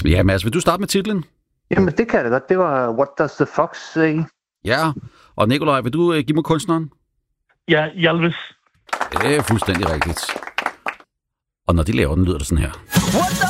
Ja, Mads, vil du starte med titlen? Jamen, det kan jeg da godt. Det var What Does the Fox Say? Ja, og Nikolaj, vil du give mig kunstneren? Ja, Jalvis. Det er fuldstændig rigtigt. Og når de laver den, lyder det sådan her. What the